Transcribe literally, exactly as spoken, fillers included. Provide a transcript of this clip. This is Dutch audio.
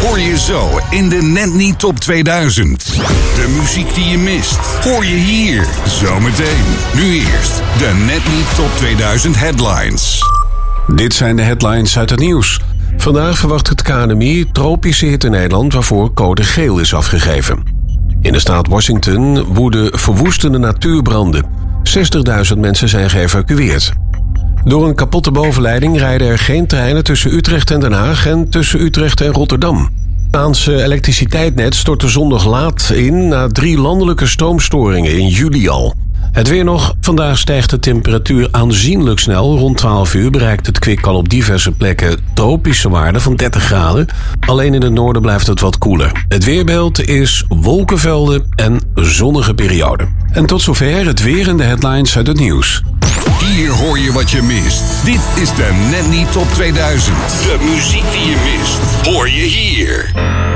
hoor je zo in de Net Niet Top tweeduizend. De muziek die je mist, hoor je hier zometeen. Nu eerst de Net Niet Top tweeduizend headlines. Dit zijn de headlines uit het nieuws. Vandaag verwacht het K N M I tropische hitte in Nederland waarvoor code geel is afgegeven. In de staat Washington woeden verwoestende natuurbranden. zestigduizend mensen zijn geëvacueerd. Door een kapotte bovenleiding rijden er geen treinen tussen Utrecht en Den Haag en tussen Utrecht en Rotterdam. Het Spaanse elektriciteitsnet stortte zondag laat in na drie landelijke stroomstoringen in juli al. Het weer nog. Vandaag stijgt de temperatuur aanzienlijk snel. Rond twaalf uur bereikt het kwik al op diverse plekken tropische waarden van dertig graden. Alleen in het noorden blijft het wat koeler. Het weerbeeld is wolkenvelden en zonnige perioden. En tot zover het weer en de headlines uit het nieuws. Hier hoor je wat je mist. Dit is de Net Niet Top tweeduizend. De muziek die je mist, hoor je hier.